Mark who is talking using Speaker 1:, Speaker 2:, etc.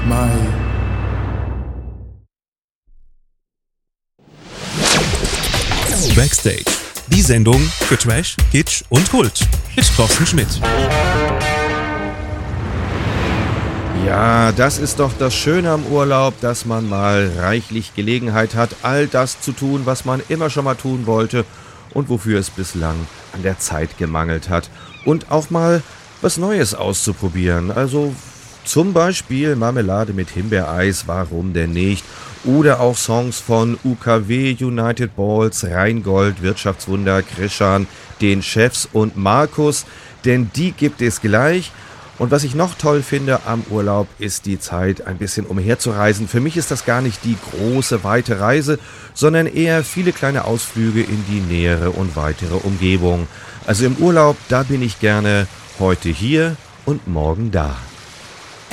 Speaker 1: Mai.
Speaker 2: Backstage. Die Sendung für Trash, Kitsch und Kult. Mit Thorsten Schmidt.
Speaker 3: Ja, das ist doch das Schöne am Urlaub, dass man mal reichlich Gelegenheit hat, all das zu tun, was man immer schon mal tun wollte und wofür es bislang an der Zeit gemangelt hat. Und auch mal was Neues auszuprobieren. Also zum Beispiel Marmelade mit Himbeereis, warum denn nicht? Oder auch Songs von UKW, United Balls, Rheingold, Wirtschaftswunder, Krishan, den Chefs und Markus, denn die gibt es gleich. Und was ich noch toll finde am Urlaub, ist die Zeit, ein bisschen umherzureisen. Für mich ist das gar nicht die große, weite Reise, sondern eher viele kleine Ausflüge in die nähere und weitere Umgebung. Also im Urlaub, da bin ich gerne heute hier und morgen da.